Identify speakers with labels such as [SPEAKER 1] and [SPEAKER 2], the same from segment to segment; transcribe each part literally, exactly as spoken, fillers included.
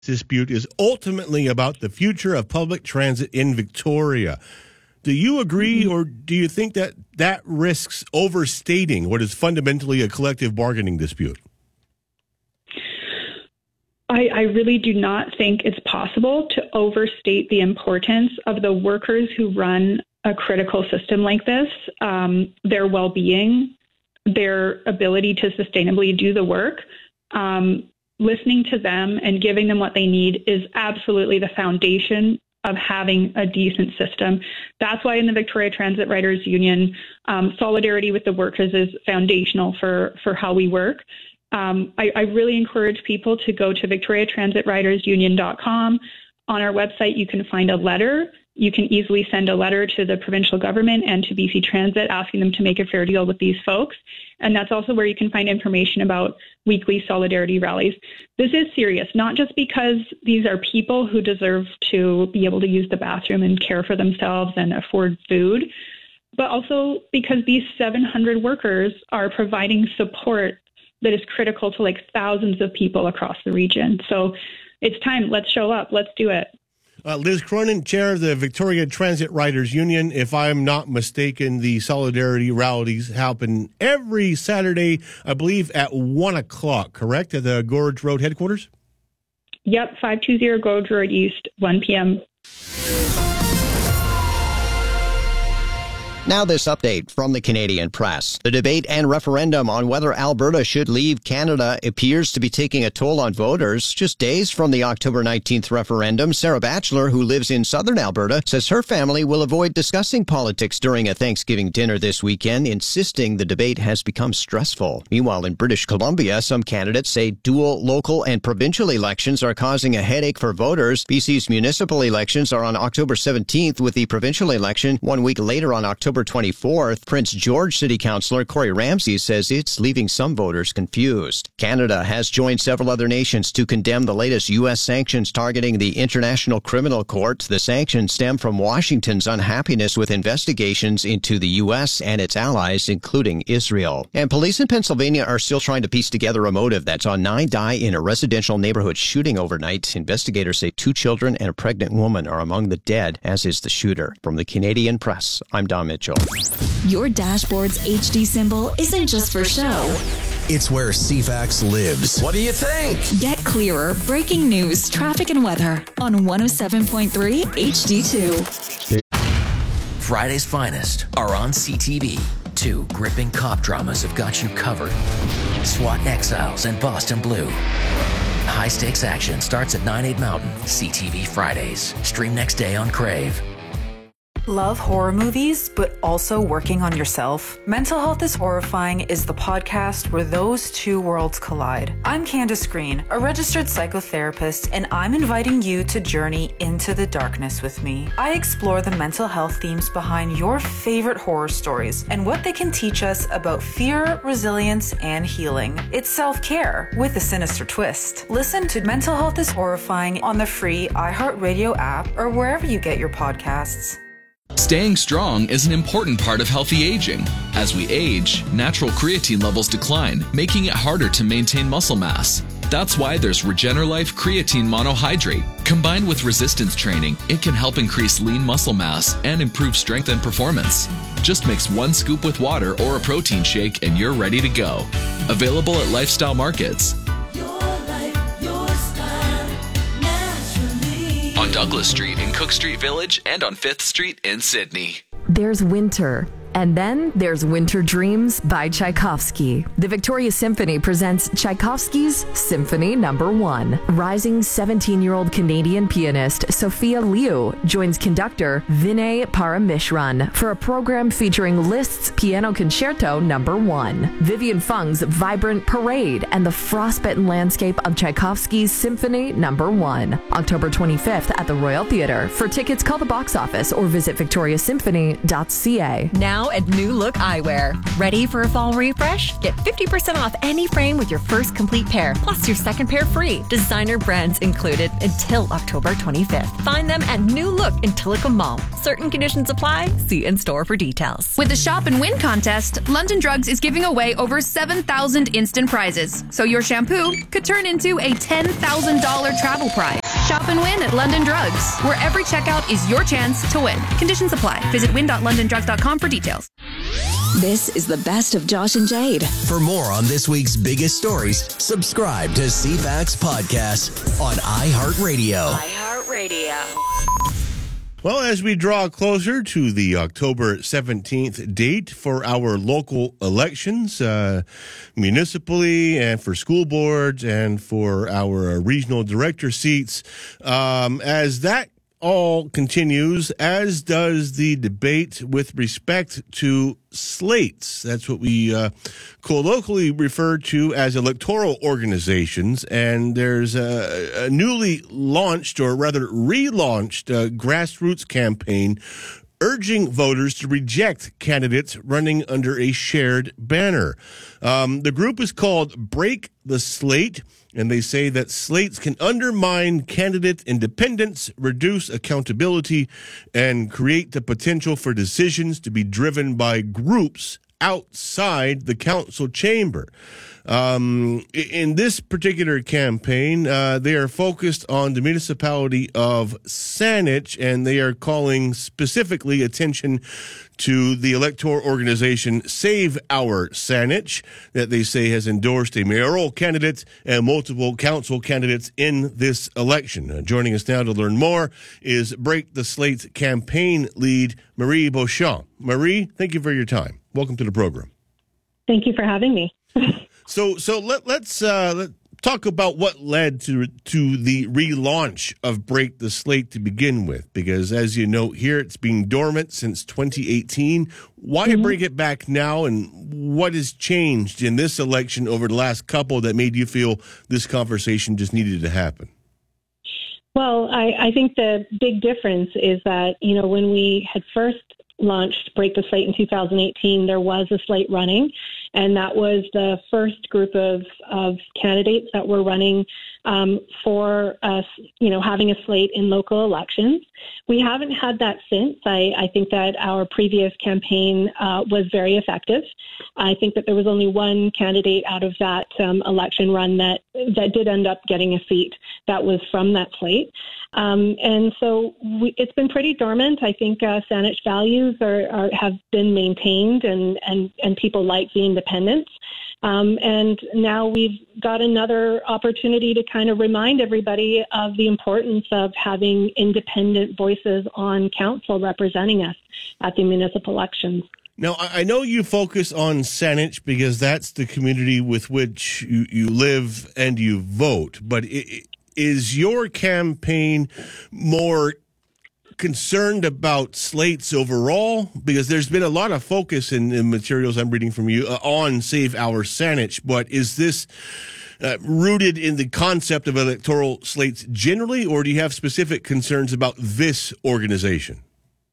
[SPEAKER 1] dispute is ultimately about the future of public transit in Victoria. Do you agree, or do you think that that risks overstating what is fundamentally a collective bargaining dispute?
[SPEAKER 2] I, I really do not think it's possible to overstate the importance of the workers who run a critical system like this, um, their well-being, their ability to sustainably do the work. Um, listening to them and giving them what they need is absolutely the foundation of having a decent system. That's why in the Victoria Transit Riders Union, um, solidarity with the workers is foundational for, for how we work. Um, I, I really encourage people to go to victoria transit riders union dot com. On our website, you can find a letter. You can easily send a letter to the provincial government and to B C Transit asking them to make a fair deal with these folks. And that's also where you can find information about weekly solidarity rallies. This is serious, not just because these are people who deserve to be able to use the bathroom and care for themselves and afford food, but also because these seven hundred workers are providing support that is critical to like thousands of people across the region. So it's time. Let's show up. Let's do it.
[SPEAKER 1] Uh, Liz Cronin, chair of the Victoria Transit Riders Union. If I'm not mistaken, the solidarity rallies happen every Saturday, I believe, at one o'clock, correct, at the Gorge Road headquarters?
[SPEAKER 2] Yep, five two zero Gorge Road East, one p.m.
[SPEAKER 3] Now this update from the Canadian Press. The debate and referendum on whether Alberta should leave Canada appears to be taking a toll on voters. Just days from the October nineteenth referendum, Sarah Batchelor, who lives in southern Alberta, says her family will avoid discussing politics during a Thanksgiving dinner this weekend, insisting the debate has become stressful. Meanwhile, in British Columbia, some candidates say dual local and provincial elections are causing a headache for voters. B C's municipal elections are on October seventeenth, with the provincial election one week later on October twenty-fourth. Prince George City Councillor Corey Ramsey says it's leaving some voters confused. Canada has joined several other nations to condemn the latest U S sanctions targeting the International Criminal Court. The sanctions stem from Washington's unhappiness with investigations into the U S and its allies, including Israel. And police in Pennsylvania are still trying to piece together a motive that saw nine die in a residential neighborhood shooting overnight. Investigators say two children and a pregnant woman are among the dead, as is the shooter. From the Canadian Press, I'm Don Mitchell.
[SPEAKER 4] Your dashboard's H D symbol isn't just for show.
[SPEAKER 5] It's where C FAX lives. What do you think?
[SPEAKER 4] Get clearer breaking news, traffic, and weather on one oh seven point three H D two.
[SPEAKER 6] Friday's finest are on C T V. Two gripping cop dramas have got you covered. SWAT Exiles and Boston Blue. High-stakes action starts at nine, eight Mountain. C T V Fridays. Stream next day on Crave.
[SPEAKER 7] Love horror movies, but also working on yourself? Mental Health is Horrifying is the podcast where those two worlds collide. I'm Candace Green, a registered psychotherapist, and I'm inviting you to journey into the darkness with me. I explore the mental health themes behind your favorite horror stories and what they can teach us about fear, resilience, and healing. It's self-care with a sinister twist. Listen to Mental Health is Horrifying on the free iHeartRadio app or wherever you get your podcasts.
[SPEAKER 8] Staying strong is an important part of healthy aging. As we age, natural creatine levels decline, making it harder to maintain muscle mass. That's why there's RegenerLife Creatine Monohydrate. Combined with resistance training, it can help increase lean muscle mass and improve strength and performance. Just mix one scoop with water or a protein shake and you're ready to go. Available at Lifestyle Markets. On Douglas Street in Cook Street Village and on fifth Street in Sydney.
[SPEAKER 9] There's winter. And then there's Winter Dreams by Tchaikovsky. The Victoria Symphony presents Tchaikovsky's Symphony Number One. Rising seventeen-year-old Canadian pianist Sophia Liu joins conductor Vinay Paramishran for a program featuring Liszt's Piano Concerto Number One. Vivian Fung's vibrant parade and the frostbitten landscape of Tchaikovsky's Symphony Number One. October twenty-fifth at the Royal Theatre. For tickets, call the box office or visit victoria symphony dot c a.
[SPEAKER 10] Now now at New Look Eyewear. Ready for a fall refresh? Get fifty percent off any frame with your first complete pair, plus your second pair free. Designer brands included until October twenty-fifth. Find them at New Look in Tillicum Mall. Certain conditions apply. See in-store for details.
[SPEAKER 11] With the Shop and Win contest, London Drugs is giving away over seven thousand instant prizes. So your shampoo could turn into a ten thousand dollars travel prize. Shop and win at London Drugs, where every checkout is your chance to win. Conditions apply. Visit win dot london drugs dot com for details.
[SPEAKER 4] This is the best of Josh and Jade.
[SPEAKER 5] For more on this week's biggest stories, subscribe to C FAX Podcast on iHeartRadio.
[SPEAKER 4] iHeartRadio.
[SPEAKER 1] Well, as we draw closer to the October seventeenth date for our local elections, uh, municipally and for school boards and for our regional director seats, um, as that all continues, as does the debate with respect to slates. That's what we uh, colloquially refer to as electoral organizations. And there's a, a newly launched, or rather relaunched, uh, grassroots campaign urging voters to reject candidates running under a shared banner. Um, the group is called Break the Slate, and they say that slates can undermine candidate independence, reduce accountability, and create the potential for decisions to be driven by groups outside the council chamber. Um, in this particular campaign, uh, they are focused on the municipality of Saanich, and they are calling specifically attention to the electoral organization Save Our Saanich, that they say has endorsed a mayoral candidate and multiple council candidates in this election. Uh, joining us now to learn more is Break the Slate campaign lead Marie Beauchamp. Marie, thank you for your time. Welcome to the program.
[SPEAKER 12] Thank you for having me.
[SPEAKER 1] So, so let, let's uh, let, talk about what led to to the relaunch of Break the Slate to begin with, because as you note here, it's been dormant since twenty eighteen. Why mm-hmm. bring it back now, and what has changed in this election over the last couple that made you feel this conversation just needed to happen?
[SPEAKER 12] Well, I, I think the big difference is that, you know, when we had first launched Break the Slate in two thousand eighteen, there was a slate running, and that was the first group of, of candidates that were running um, for us, you know, having a slate in local elections. We haven't had that since. I, I think that our previous campaign uh, was very effective. I think that there was only one candidate out of that um, election run that, that did end up getting a seat that was from that slate. Um, and so we, it's been pretty dormant. I think uh, Saanich values are, are have been maintained, and, and, and people like the independence. Um, and now we've got another opportunity to kind of remind everybody of the importance of having independent voices on council representing us at the municipal elections.
[SPEAKER 1] Now, I know you focus on Saanich because that's the community with which you, you live and you vote, but it, is your campaign more concerned about slates overall? Because there's been a lot of focus in the materials I'm reading from you uh, on Save Our Saanich, but is this uh, rooted in the concept of electoral slates generally, or do you have specific concerns about this organization?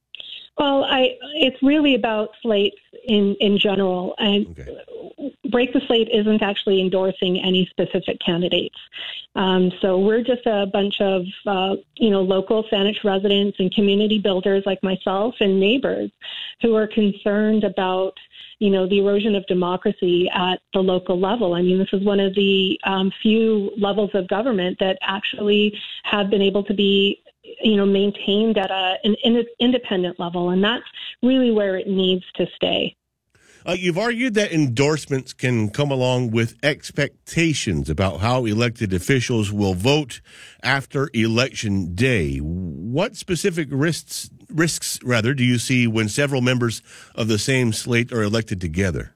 [SPEAKER 12] Well, I, it's really about slates in, in general. And okay. Break the Slate isn't actually endorsing any specific candidates. Um, so we're just a bunch of, uh, you know, local Saanich residents and community builders like myself and neighbors who are concerned about, you know, the erosion of democracy at the local level. I mean, this is one of the um, few levels of government that actually have been able to be, you know, maintained at a, an independent level. And that's really where it needs to stay.
[SPEAKER 1] Uh, you've argued that endorsements can come along with expectations about how elected officials will vote after Election Day. What specific risks, risks rather, do you see when several members of the same slate are elected together?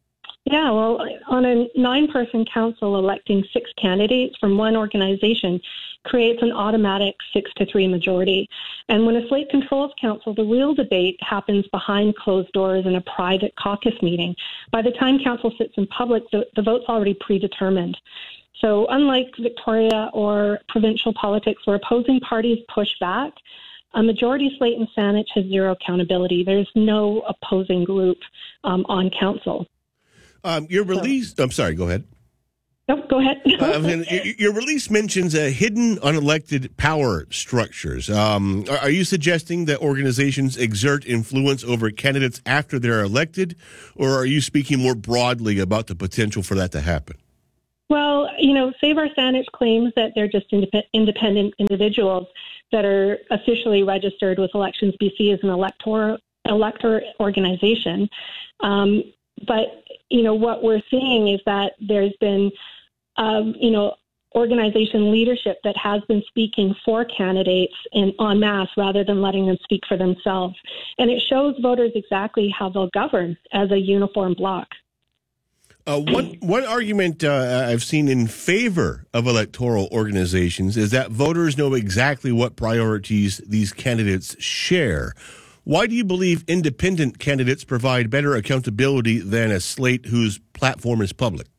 [SPEAKER 12] Yeah, well, on a nine-person council, electing six candidates from one organization creates an automatic six to three majority. And when a slate controls council, the real debate happens behind closed doors in a private caucus meeting. By the time council sits in public, the, the vote's already predetermined. So unlike Victoria or provincial politics where opposing parties push back, a majority slate in Saanich has zero accountability. There's no opposing group um, on council.
[SPEAKER 1] Um, your release, so, I'm sorry, go ahead.
[SPEAKER 12] No, go ahead.
[SPEAKER 1] uh, your release mentions uh, hidden unelected power structures. Um, are, are you suggesting that organizations exert influence over candidates after they're elected, or are you speaking more broadly about the potential for that to happen?
[SPEAKER 12] Well, you know, Save Our Saanich claims that they're just indep- independent individuals that are officially registered with Elections B C as an elector elector organization. Um, but, you know, what we're seeing is that there's been Um, you know, organization leadership that has been speaking for candidates in en masse rather than letting them speak for themselves. And it shows voters exactly how they'll govern as a uniform bloc.
[SPEAKER 1] Uh, one, one argument uh, I've seen in favor of electoral organizations is that voters know exactly what priorities these candidates share. Why do you believe independent candidates provide better accountability than a slate whose platform is public?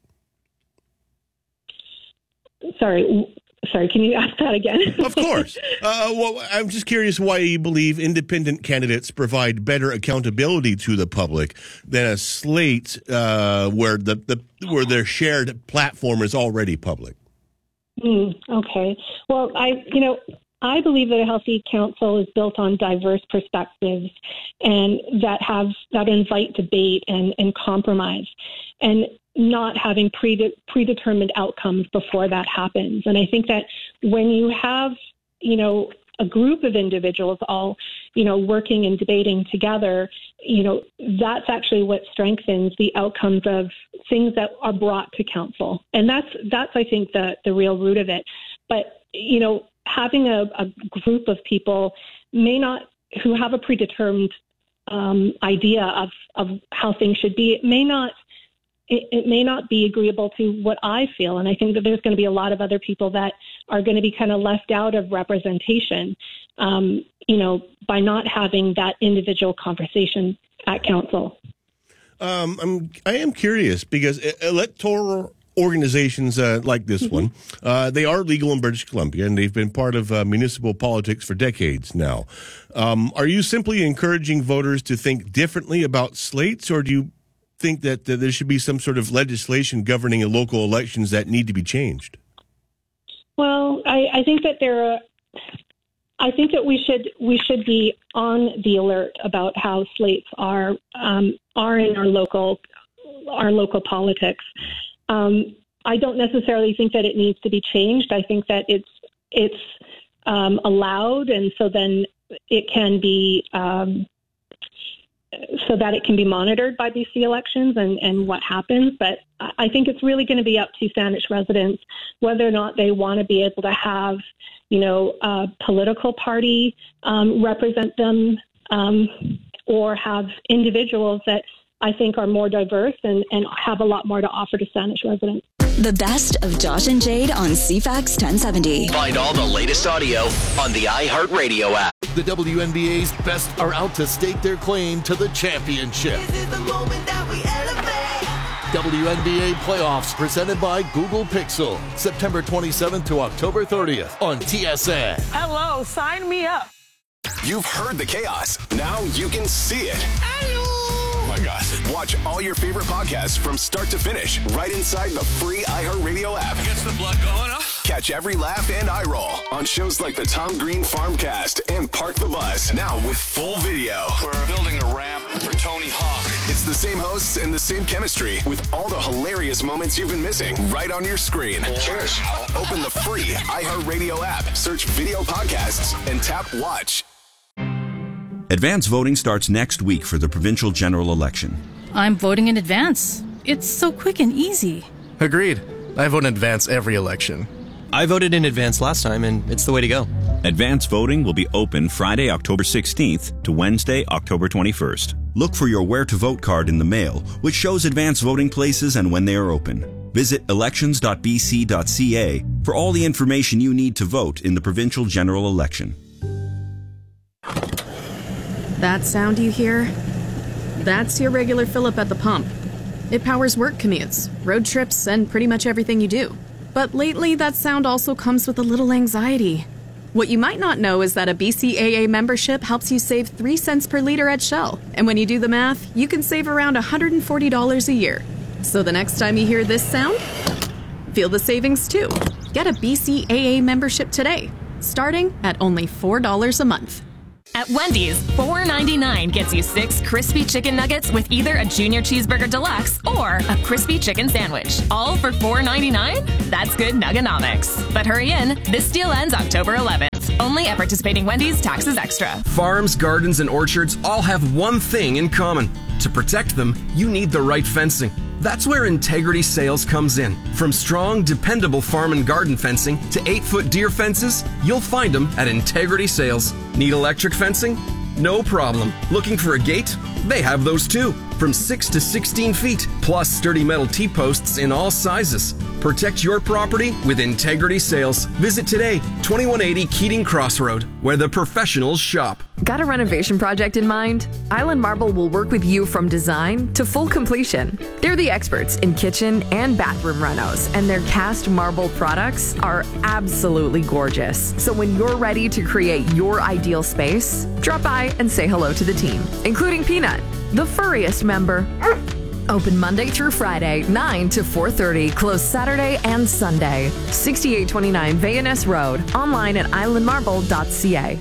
[SPEAKER 12] Sorry, sorry. Can you ask that again?
[SPEAKER 1] Of course. Uh, well, I'm just curious why you believe independent candidates provide better accountability to the public than a slate uh, where the, the where their shared platform is already public.
[SPEAKER 12] Mm, okay. Well, I you know I believe that a healthy council is built on diverse perspectives and that have that invite debate and, and compromise, and not having pre- predetermined outcomes before that happens. And I think that when you have, you know, a group of individuals all, you know, working and debating together, you know, that's actually what strengthens the outcomes of things that are brought to council. And that's, that's I think, the, the real root of it. But, you know, having a, a group of people may not, who have a predetermined um, idea of, of how things should be, it may not It, it may not be agreeable to what I feel. And I think that there's going to be a lot of other people that are going to be kind of left out of representation, um, you know, by not having that individual conversation at council. Um,
[SPEAKER 1] I'm, I am curious because electoral organizations uh, like this mm-hmm. one, uh, they are legal in British Columbia, and they've been part of uh, municipal politics for decades now. Um, are you simply encouraging voters to think differently about slates, or do you think that uh, there should be some sort of legislation governing local elections that need to be changed?
[SPEAKER 12] Well, I, I think that there are, I think that we should we should be on the alert about how slates are um, are in our local our local politics. Um, I don't necessarily think that it needs to be changed. I think that it's it's um, allowed, and so then it can be. Um, so that it can be monitored by B C Elections and, and what happens. But I think it's really going to be up to Saanich residents whether or not they want to be able to have, you know, a political party um, represent them um, or have individuals that I think are more diverse and, and have a lot more to offer to Saanich residents.
[SPEAKER 4] The best of Josh and Jade on C FAX ten seventy.
[SPEAKER 5] Find all the latest audio on the iHeartRadio app.
[SPEAKER 13] The W N B A's best are out to stake their claim to the championship.
[SPEAKER 14] This is the moment that we elevate.
[SPEAKER 13] W N B A playoffs presented by Google Pixel. September twenty-seventh to October thirtieth on T S N.
[SPEAKER 15] Hello, sign me up.
[SPEAKER 16] You've heard the chaos. Now you can see it. Oh my gosh. Watch all your favorite podcasts from start to finish right inside the free iHeartRadio app.
[SPEAKER 17] Gets the blood going, huh?
[SPEAKER 16] Catch every laugh and eye roll on shows like the Tom Green Farmcast and Park the Bus. Now with full video.
[SPEAKER 17] We're building a ramp for Tony Hawk.
[SPEAKER 16] It's the same hosts and the same chemistry with all the hilarious moments you've been missing right on your screen.
[SPEAKER 17] Cheers.
[SPEAKER 16] Open the free iHeartRadio app, search video podcasts, and tap watch.
[SPEAKER 18] Advance voting starts next week for the provincial general election.
[SPEAKER 19] I'm voting in advance. It's so quick and easy.
[SPEAKER 20] Agreed. I vote in advance every election.
[SPEAKER 21] I voted in advance last time, and it's the way to go.
[SPEAKER 18] Advance voting will be open Friday, October sixteenth to Wednesday, October twenty-first. Look for your Where to Vote card in the mail, which shows advance voting places and when they are open. Visit elections dot b c dot c a for all the information you need to vote in the provincial general election.
[SPEAKER 22] That sound you hear? That's your regular fill-up at the pump. It powers work commutes, road trips, and pretty much everything you do. But lately, that sound also comes with a little anxiety. What you might not know is that a B C A A membership helps you save three cents per liter at Shell. And when you do the math, you can save around one hundred forty dollars a year. So the next time you hear this sound, feel the savings too. Get a B C A A membership today, starting at only four dollars a month.
[SPEAKER 2] At Wendy's, four ninety-nine gets you six crispy chicken nuggets with either a junior cheeseburger deluxe or a crispy chicken sandwich. All for four ninety-nine? That's good nuggonomics. But hurry in, this deal ends October eleventh. Only at participating Wendy's, taxes extra.
[SPEAKER 3] Farms, gardens, and orchards all have one thing in common. To protect them, you need the right fencing. That's where Integrity Sales comes in. From strong, dependable farm and garden fencing to eight-foot deer fences, you'll find them at Integrity Sales. Need electric fencing? No problem. Looking for a gate? They have those too. From six to sixteen feet, plus sturdy metal T-posts in all sizes. Protect your property with Integrity Sales. Visit today, twenty-one eighty Keating Crossroad, where the professionals shop.
[SPEAKER 9] Got a renovation project in mind? Island Marble will work with you from design to full completion. They're the experts in kitchen and bathroom renos, and their cast marble products are absolutely gorgeous. So when you're ready to create your ideal space, drop by and say hello to the team, including Peanut, the furriest member. Open Monday through Friday, nine to four thirty. Closed Saturday and Sunday. sixty-eight twenty-nine Van Ness Road. Online at island marble dot c a.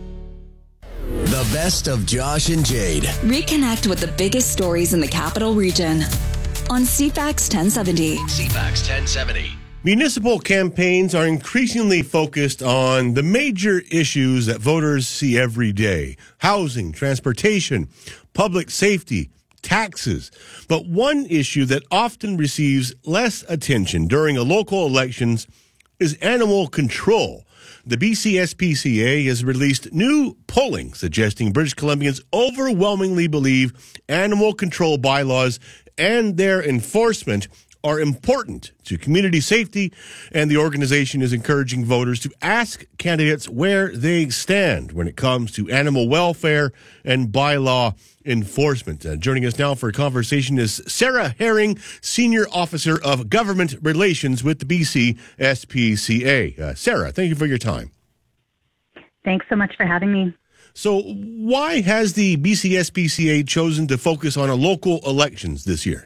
[SPEAKER 5] The best of Josh and Jade.
[SPEAKER 4] Reconnect with the biggest stories in the capital region on C FAX ten seventy.
[SPEAKER 5] C FAX ten seventy.
[SPEAKER 1] Municipal campaigns are increasingly focused on the major issues that voters see every day: housing, transportation, public safety, taxes. But one issue that often receives less attention during a local elections is animal control. The B C S P C A has released new polling suggesting British Columbians overwhelmingly believe animal control bylaws and their enforcement are important to community safety, and the organization is encouraging voters to ask candidates where they stand when it comes to animal welfare and bylaw enforcement. Uh, joining us now for a conversation is Sarah Herring, Senior Officer of Government Relations with the B C S P C A. Uh, Sarah, thank you for your time.
[SPEAKER 23] Thanks so much for having me.
[SPEAKER 1] So why has the B C S P C A chosen to focus on a local elections this year?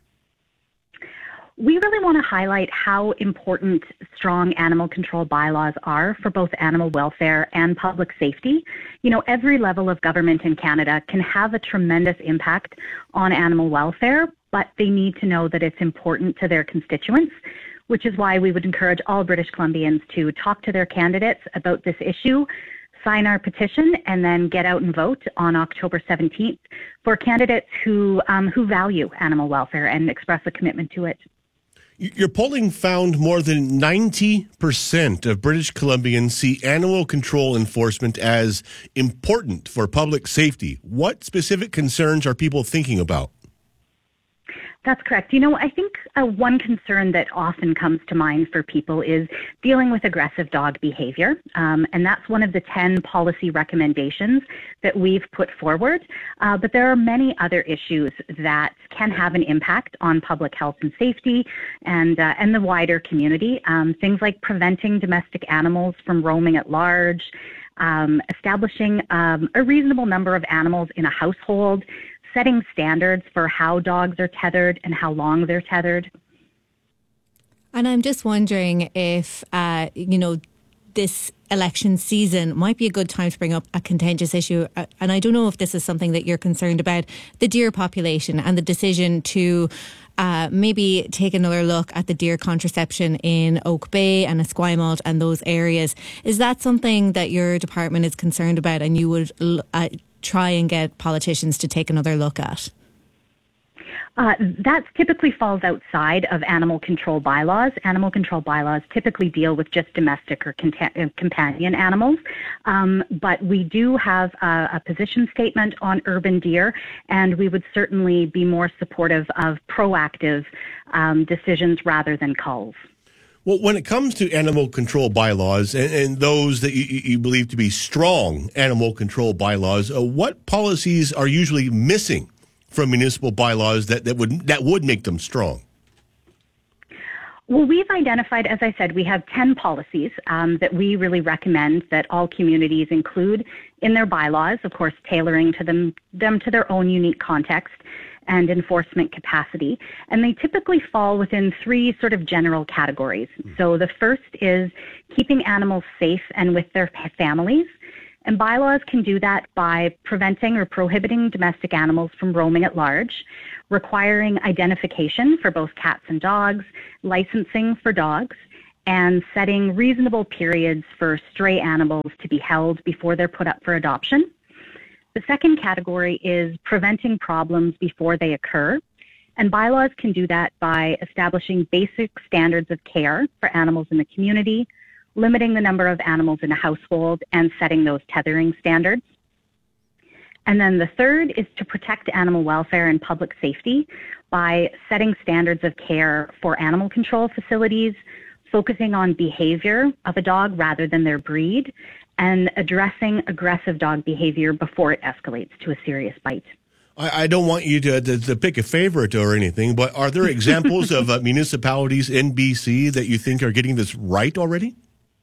[SPEAKER 23] We really want to highlight how important strong animal control bylaws are for both animal welfare and public safety. You know, every level of government in Canada can have a tremendous impact on animal welfare, but they need to know that it's important to their constituents, which is why we would encourage all British Columbians to talk to their candidates about this issue, sign our petition, and then get out and vote on October seventeenth for candidates who um, who value animal welfare and express a commitment to it.
[SPEAKER 1] Your polling found more than ninety percent of British Columbians see animal control enforcement as important for public safety. What specific concerns are people thinking about?
[SPEAKER 23] That's correct. You know, I think uh, one concern that often comes to mind for people is dealing with aggressive dog behavior. Um, and that's one of the ten policy recommendations that we've put forward. Uh, but there are many other issues that can have an impact on public health and safety and, uh, and the wider community. Um, things like preventing domestic animals from roaming at large, um, establishing um, a reasonable number of animals in a household, setting standards for how dogs are tethered and how long they're tethered.
[SPEAKER 24] And I'm just wondering if, uh, you know, this election season might be a good time to bring up a contentious issue. Uh, and I don't know if this is something that you're concerned about, the deer population and the decision to uh, maybe take another look at the deer contraception in Oak Bay and Esquimalt and those areas. Is that something that your department is concerned about and you would uh, try and get politicians to take another look at?
[SPEAKER 23] Uh, that typically falls outside of animal control bylaws. Animal control bylaws typically deal with just domestic or cont- companion animals. Um, but we do have a, a position statement on urban deer, and we would certainly be more supportive of proactive um, decisions rather than culls.
[SPEAKER 1] Well, when it comes to animal control bylaws and, and those that you, you believe to be strong animal control bylaws, uh, what policies are usually missing from municipal bylaws that, that would that would make them strong?
[SPEAKER 23] Well, we've identified, as I said, we have ten policies um, that we really recommend that all communities include in their bylaws, of course, tailoring to them, them to their own unique context and enforcement capacity. And they typically fall within three sort of general categories. So the first is keeping animals safe and with their families. And bylaws can do that by preventing or prohibiting domestic animals from roaming at large, requiring identification for both cats and dogs, licensing for dogs, and setting reasonable periods for stray animals to be held before they're put up for adoption. The second category is preventing problems before they occur. And bylaws can do that by establishing basic standards of care for animals in the community, limiting the number of animals in a household, and setting those tethering standards. And then the third is to protect animal welfare and public safety by setting standards of care for animal control facilities, focusing on behavior of a dog rather than their breed, and addressing aggressive dog behavior before it escalates to a serious bite.
[SPEAKER 1] I, I don't want you to, to, to pick a favorite or anything, but are there examples of uh, municipalities in B C that you think are getting this right already?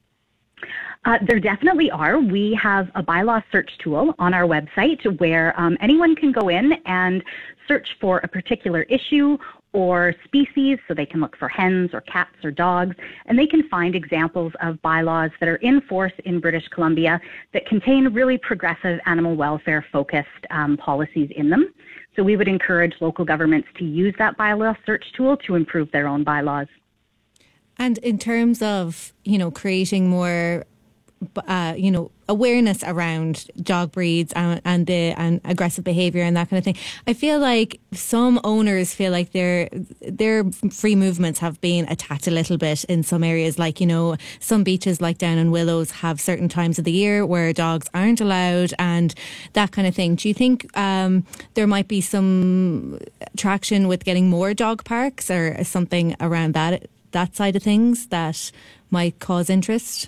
[SPEAKER 23] Uh, there definitely are. We have a bylaw search tool on our website where um, anyone can go in and search for a particular issue or species, so they can look for hens or cats or dogs, and they can find examples of bylaws that are in force in British Columbia that contain really progressive animal welfare focused um, policies in them. So we would encourage local governments to use that bylaw search tool to improve their own bylaws.
[SPEAKER 24] And in terms of, you know, creating more Uh, you know, awareness around dog breeds and, and the and aggressive behaviour and that kind of thing. I feel like some owners feel like their their free movements have been attacked a little bit in some areas. Like, you know, some beaches like down in Willows have certain times of the year where dogs aren't allowed and that kind of thing. Do you think um, there might be some traction with getting more dog parks or something around that that side of things that might cause interest?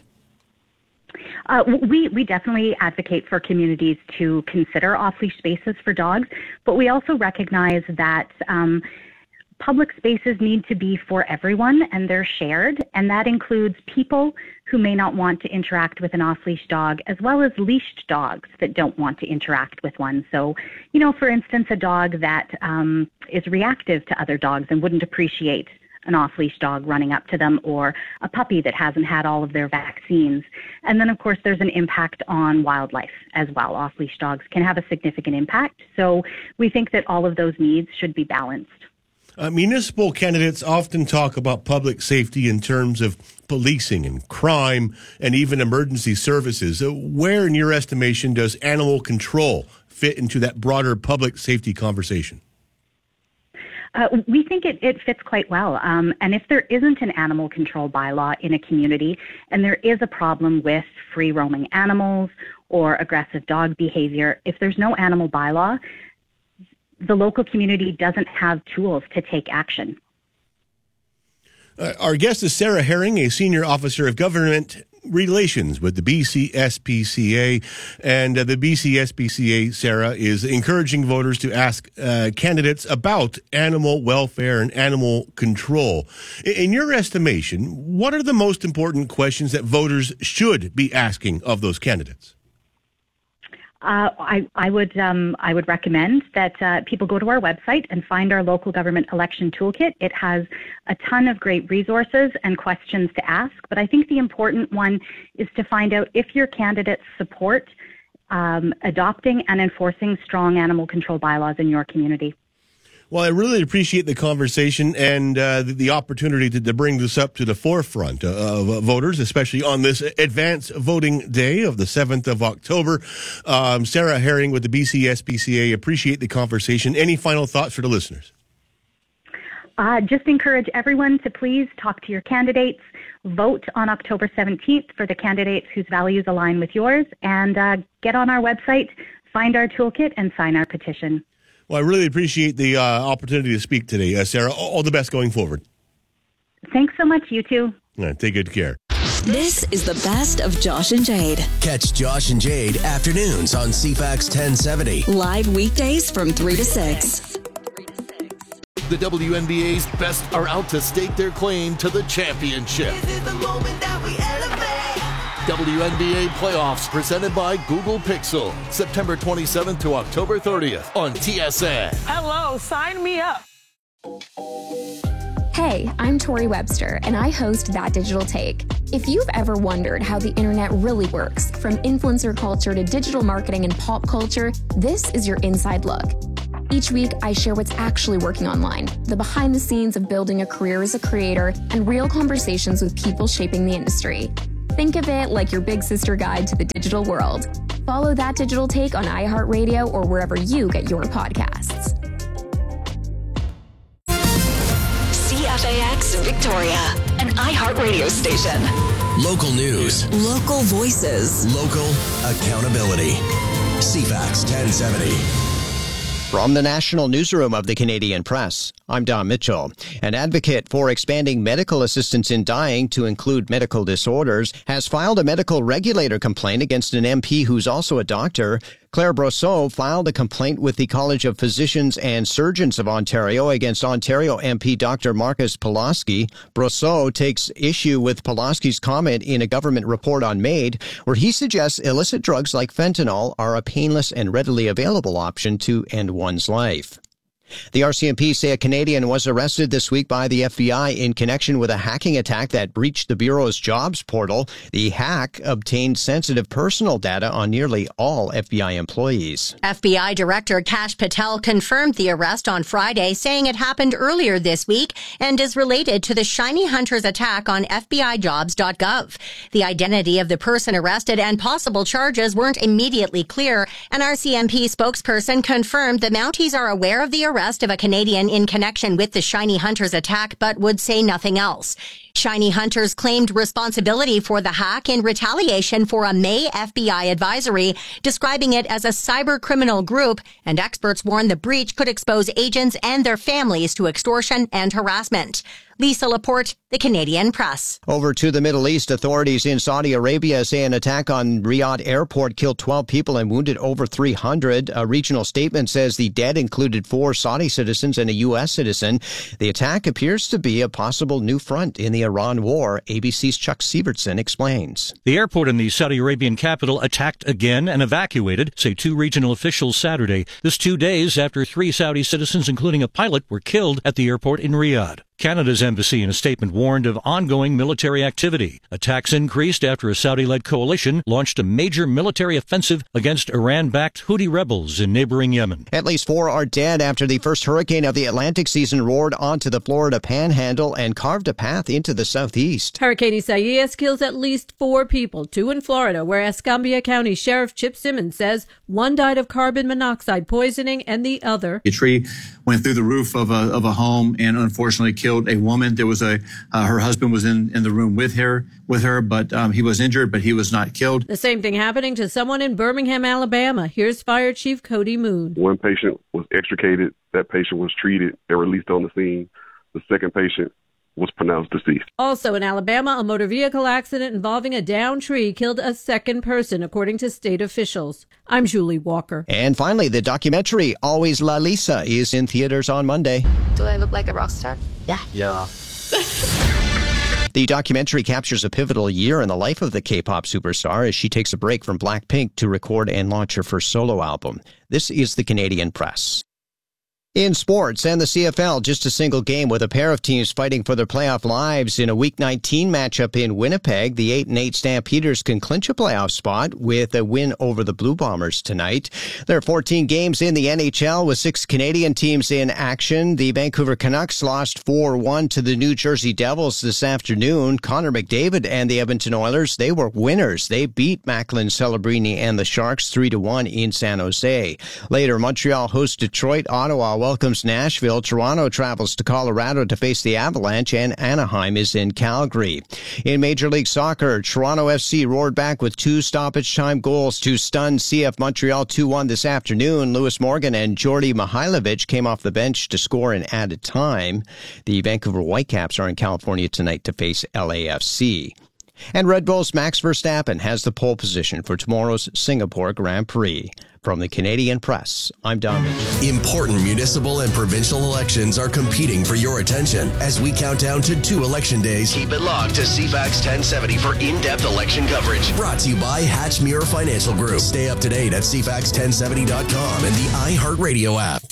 [SPEAKER 23] Uh, we, we definitely advocate for communities to consider off-leash spaces for dogs, but we also recognize that um, public spaces need to be for everyone and they're shared, and that includes people who may not want to interact with an off-leash dog, as well as leashed dogs that don't want to interact with one. So, you know, for instance, a dog that um, is reactive to other dogs and wouldn't appreciate an off-leash dog running up to them, or a puppy that hasn't had all of their vaccines. And then, of course, there's an impact on wildlife as well. Off-leash dogs can have a significant impact. So we think that all of those needs should be balanced.
[SPEAKER 1] Uh, municipal candidates often talk about public safety in terms of policing and crime and even emergency services. Uh, where, in your estimation, does animal control fit into that broader public safety conversation?
[SPEAKER 23] Uh, we think it, it fits quite well. Um, and if there isn't an animal control bylaw in a community and there is a problem with free roaming animals or aggressive dog behavior, if there's no animal bylaw, the local community doesn't have tools to take action.
[SPEAKER 1] Uh, our guest is Sarah Herring, a senior officer of government relations with the B C S P C A, and uh, the B C S P C A, Sarah, is encouraging voters to ask uh, candidates about animal welfare and animal control. In, in your estimation, what are the most important questions that voters should be asking of those candidates?
[SPEAKER 23] Uh, I, I would um, I would recommend that uh, people go to our website and find our local government election toolkit. It has a ton of great resources and questions to ask, but I think the important one is to find out if your candidates support um, adopting and enforcing strong animal control bylaws in your community.
[SPEAKER 1] Well, I really appreciate the conversation and uh, the, the opportunity to, to bring this up to the forefront of uh, voters, especially on this advance voting day of the seventh of October. Um, Sarah Herring with the B C S P C A, appreciate the conversation. Any final thoughts for the listeners?
[SPEAKER 23] Uh, just encourage everyone to please talk to your candidates, vote on October seventeenth for the candidates whose values align with yours, and uh, get on our website, find our toolkit, and sign our petition.
[SPEAKER 1] Well, I really appreciate the uh, opportunity to speak today, uh, Sarah. All the best going forward.
[SPEAKER 23] Thanks so much, you too.
[SPEAKER 1] All right, take good care.
[SPEAKER 4] This is the best of Josh and Jade.
[SPEAKER 5] Catch Josh and Jade afternoons on C FAX ten seventy.
[SPEAKER 4] Live weekdays from three to six.
[SPEAKER 13] The W N B A's best are out to stake their claim to the championship.
[SPEAKER 14] This is the moment that we elevate.
[SPEAKER 13] W N B A Playoffs presented by Google Pixel. September twenty-seventh to October thirtieth on T S N.
[SPEAKER 15] Hello, sign me up.
[SPEAKER 6] Hey, I'm Tori Webster, and I host That Digital Take. If you've ever wondered how the internet really works, from influencer culture to digital marketing and pop culture, this is your inside look. Each week, I share what's actually working online, the behind the scenes of building a career as a creator, and real conversations with people shaping the industry. Think of it like your big sister guide to the digital world. Follow That Digital Take on iHeartRadio or wherever you get your podcasts.
[SPEAKER 4] C F A X Victoria, an iHeartRadio station.
[SPEAKER 5] Local news.
[SPEAKER 4] Local voices.
[SPEAKER 5] Local accountability. C FAX ten seventy.
[SPEAKER 7] From the National Newsroom of the Canadian Press, I'm Don Mitchell. An advocate for expanding medical assistance in dying to include medical disorders has filed a medical regulator complaint against an M P who's also a doctor. Claire Brosseau filed a complaint with the College of Physicians and Surgeons of Ontario against Ontario M P Doctor Marcus Pulaski. Brosseau takes issue with Pulaski's comment in a government report on MAID, where he suggests illicit drugs like fentanyl are a painless and readily available option to end one's life. The R C M P say a Canadian was arrested this week by the F B I in connection with a hacking attack that breached the Bureau's jobs portal. The hack obtained sensitive personal data on nearly all F B I employees.
[SPEAKER 8] F B I Director Kash Patel confirmed the arrest on Friday, saying it happened earlier this week and is related to the Shiny Hunters attack on F B I jobs dot gov. The identity of the person arrested and possible charges weren't immediately clear. An R C M P spokesperson confirmed the Mounties are aware of the arrest of a Canadian in connection with the Shiny Hunters attack, but would say nothing else. Shiny Hunters claimed responsibility for the hack in retaliation for a May F B I advisory, describing it as a cyber criminal group, and experts warn the breach could expose agents and their families to extortion and harassment. Lisa Laporte, The Canadian Press.
[SPEAKER 7] Over to the Middle East, authorities in Saudi Arabia say an attack on Riyadh airport killed twelve people and wounded over three hundred. A regional statement says the dead included four Saudi citizens and a U S citizen. The attack appears to be a possible new front in the Iran war. A B C's Chuck Sievertson explains.
[SPEAKER 10] The airport in the Saudi Arabian capital attacked again and evacuated, say two regional officials Saturday. This two days after three Saudi citizens, including a pilot, were killed at the airport in Riyadh. Canada's embassy in a statement warned of ongoing military activity. Attacks increased after a Saudi-led coalition launched a major military offensive against Iran-backed Houthi rebels in neighboring Yemen.
[SPEAKER 7] At least four are dead after the first hurricane of the Atlantic season roared onto the Florida Panhandle and carved a path into the southeast.
[SPEAKER 25] Hurricane Isaias kills at least four people, two in Florida, where Escambia County Sheriff Chip Simmons says one died of carbon monoxide poisoning and the other.
[SPEAKER 26] A tree went through the roof of a, of a home and unfortunately killed a woman. There was a uh, her husband was in, in the room with her with her, but um, he was injured, but he was not killed.
[SPEAKER 25] The same thing happening to someone in Birmingham, Alabama. Here's Fire Chief Cody Moon.
[SPEAKER 27] One patient was extricated. That patient was treated and released on the scene. The second patient was pronounced deceased.
[SPEAKER 25] Also in Alabama, a motor vehicle accident involving a downed tree killed a second person, according to state officials. I'm Julie Walker.
[SPEAKER 7] And finally, the documentary Always La Lisa is in theaters on Monday.
[SPEAKER 28] Do I look like a rock star? Yeah.
[SPEAKER 7] Yeah. The documentary captures a pivotal year in the life of the K-pop superstar as she takes a break from Blackpink to record and launch her first solo album. This is the Canadian Press. In sports and the C F L, just a single game with a pair of teams fighting for their playoff lives. In a Week nineteen matchup in Winnipeg, the eight and eight Stampeders can clinch a playoff spot with a win over the Blue Bombers tonight. There are fourteen games in the N H L with six Canadian teams in action. The Vancouver Canucks lost four one to the New Jersey Devils this afternoon. Connor McDavid and the Edmonton Oilers, they were winners. They beat Macklin Celebrini and the Sharks three to one in San Jose. Later, Montreal hosts Detroit. Ottawa welcomes Nashville. Toronto travels to Colorado to face the Avalanche, and Anaheim is in Calgary. In Major League Soccer, Toronto F C roared back with two stoppage time goals to stun C F Montreal two one this afternoon. Lewis Morgan and Jordy Mihailovic came off the bench to score in added time. The Vancouver Whitecaps are in California tonight to face L A F C. And Red Bull's Max Verstappen has the pole position for tomorrow's Singapore Grand Prix. From the Canadian Press, I'm Don Mitchell.
[SPEAKER 5] Important municipal and provincial elections are competing for your attention. As we count down to two election days, keep it locked to C FAX ten seventy for in-depth election coverage. Brought to you by Hatchmere Financial Group. Stay up to date at C FAX ten seventy dot com and the iHeartRadio app.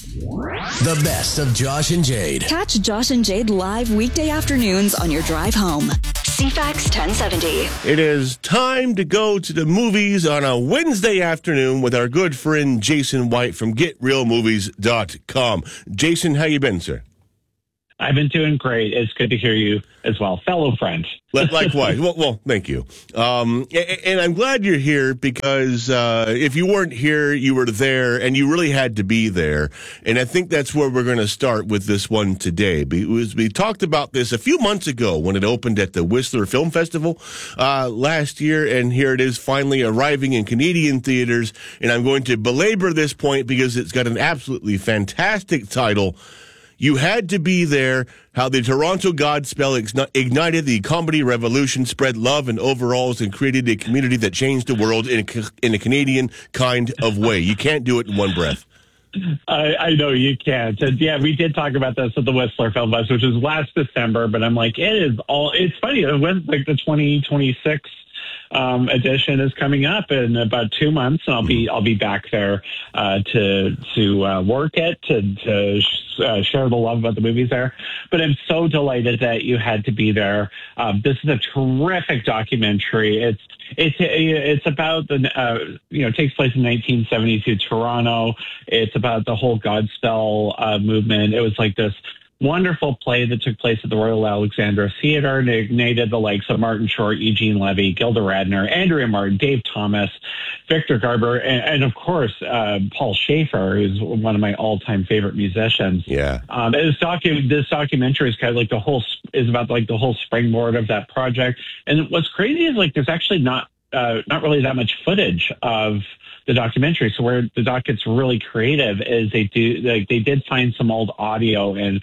[SPEAKER 5] The best of Josh and Jade.
[SPEAKER 4] Catch Josh and Jade live weekday afternoons on your drive home. C FAX ten seventy.
[SPEAKER 1] It is time to go to the movies on a Wednesday afternoon with our good friend Jason White from get real movies dot com. Jason, how you been, sir?
[SPEAKER 11] I've been doing great. It's good to hear you as well, fellow friend.
[SPEAKER 1] Likewise. well, well, thank you. Um, and I'm glad you're here because uh, if you weren't here, you were there, and you really had to be there. And I think that's where we're going to start with this one today. Because we talked about this a few months ago when it opened at the Whistler Film Festival uh, last year, and here it is finally arriving in Canadian theaters. And I'm going to belabor this point because it's got an absolutely fantastic title. You Had to Be There, how the Toronto Godspell ignited the comedy revolution, spread love and overalls, and created a community that changed the world in a, in a Canadian kind of way. You can't do it in one breath.
[SPEAKER 11] I, I know you can't. And yeah, we did talk about this at the Whistler Film Fest, which was last December, but I'm like, it is all, it's funny. It went like the twenty twenty-six Um, edition is coming up in about two months, and I'll be I'll be back there uh, to to uh, work it to to uh, share the love about the movies there. But I'm so delighted that you had to be there. Um, this is a terrific documentary. It's it's it's about the uh, you know takes place in nineteen seventy-two Toronto. It's about the whole Godspell uh, movement. It was like this wonderful play that took place at the Royal Alexandra Theatre and ignited the likes of Martin Short, Eugene Levy, Gilda Radner, Andrea Martin, Dave Thomas, Victor Garber, and, and of course, uh, Paul Schaefer, who's one of my all-time favorite musicians.
[SPEAKER 1] Yeah.
[SPEAKER 11] Um, this, docu- this documentary is kind of like the whole, is about like the whole springboard of that project. And what's crazy is like, there's actually not, uh, not really that much footage of the documentary. So where the doc gets really creative is they do, like they did find some old audio and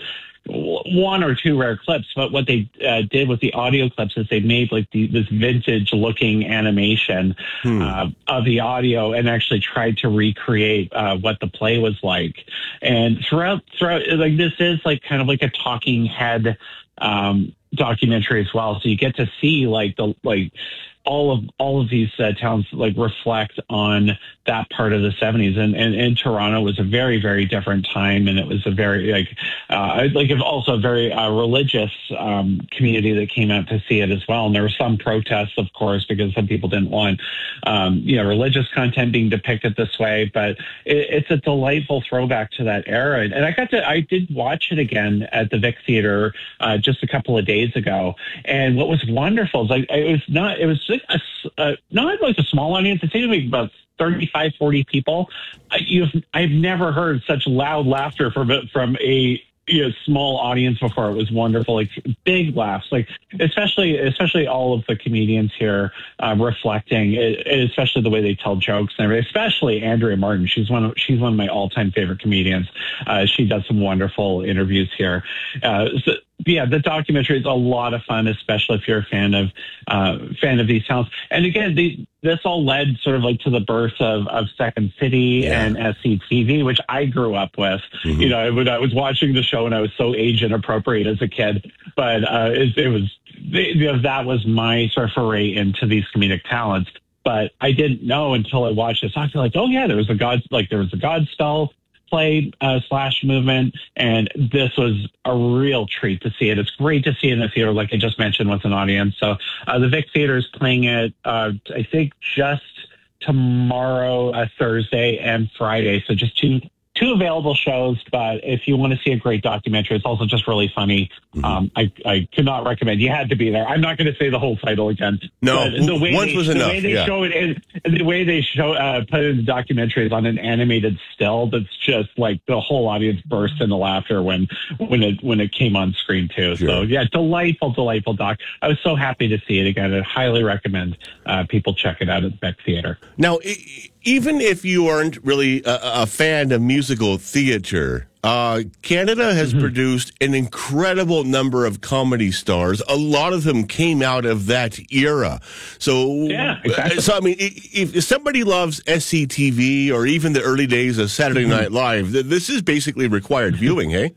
[SPEAKER 11] one or two rare clips, but what they uh, did with the audio clips is they made like the, this vintage looking animation hmm. uh, of the audio and actually tried to recreate uh, what the play was like. And throughout, throughout, like this is like kind of like a talking head um, documentary as well. So you get to see like the, like, all of all of these uh, towns like reflect on that part of the seventies, and, and and Toronto was a very very different time, and it was a very like uh, like also a very uh, religious um, community that came out to see it as well. And there were some protests, of course, because some people didn't want um, you know religious content being depicted this way. But it, it's a delightful throwback to that era, and I got to I did watch it again at the Vic Theatre uh, just a couple of days ago, and what was wonderful is like it was not it was just A, uh, not like a small audience. It's like about thirty-five, forty people. I, you've, I've never heard such loud laughter from from a you know, small audience before. It was wonderful, like big laughs, like especially especially all of the comedians here uh, reflecting, it, especially the way they tell jokes and everything. Especially Andrea Martin, she's one of she's one of my all time favorite comedians. Uh, she does some wonderful interviews here. Uh, so, yeah, the documentary is a lot of fun, especially if you're a fan of uh, fan of these towns. And again, the, this all led sort of like to the birth of, of Second City yeah. and S C T V, which I grew up with. Mm-hmm. You know, when I was watching the show and I was so age inappropriate as a kid, but uh, it, it was you know, that was my sort of foray into these comedic talents. But I didn't know until I watched this. I feel like, oh yeah, there was a God, like there was a Godspell play uh, slash movement, and this was a real treat to see it. It's great to see it in the theater, like I just mentioned, with an audience. So uh, the Vic Theatre is playing it, uh, I think, just tomorrow, uh, Thursday, and Friday. So just two two available shows. But if you want to see a great documentary, it's also just really funny. Mm-hmm. Um, I, I could not recommend. You had to be there. I'm not going to say the whole title again.
[SPEAKER 1] No,
[SPEAKER 11] the way
[SPEAKER 1] once
[SPEAKER 11] they,
[SPEAKER 1] was
[SPEAKER 11] the
[SPEAKER 1] enough.
[SPEAKER 11] Way they
[SPEAKER 1] yeah.
[SPEAKER 11] show it is, the way they show uh, put it in the documentary is on an animated still. That's just like the whole audience burst into laughter when when it when it came on screen too. Sure. So yeah, delightful, delightful doc. I was so happy to see it again. I highly recommend uh, people check it out at the Beck Theatre.
[SPEAKER 1] Now. It, even if you aren't really a, a fan of musical theater, uh, Canada has mm-hmm. produced an incredible number of comedy stars. A lot of them came out of that era. So,
[SPEAKER 11] yeah, exactly.
[SPEAKER 1] so I mean, if, if somebody loves S C T V or even the early days of Saturday mm-hmm. Night Live, this is basically required viewing, hey?